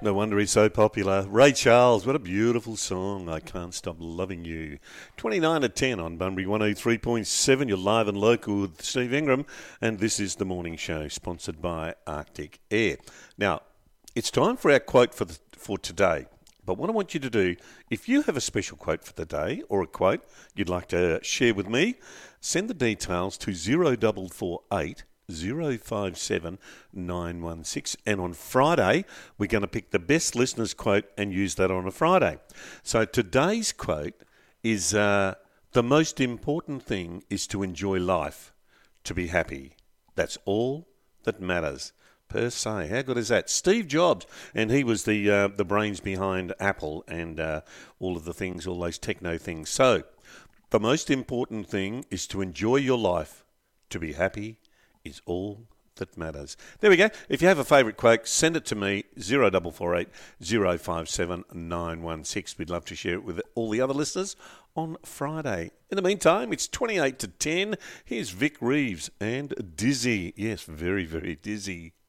No wonder he's so popular. Ray Charles, what a beautiful song. I Can't Stop Loving You. 29 to 10 on Bunbury 103.7. You're live and local with Steve Ingram. And this is the morning show sponsored by Arctic Air. Now, it's time for our quote for today. But what I want you to do, if you have a special quote for the day or a quote you'd like to share with me, send the details to 0448 057 916. And on Friday, we're going to pick the best listener's quote and use that on a Friday. So today's quote is, the most important thing is to enjoy life, to be happy. That's all that matters. Per se. How good is that? Steve Jobs, and he was the brains behind Apple and all of the things, all those techno things. So, the most important thing is to enjoy your life. To be happy is all that matters. There we go. If you have a favourite quote, send it to me, 0448 057 916. We'd love to share it with all the other listeners on Friday. In the meantime, it's 28 to 10. Here's Vic Reeves and Dizzy. Yes, very, very dizzy.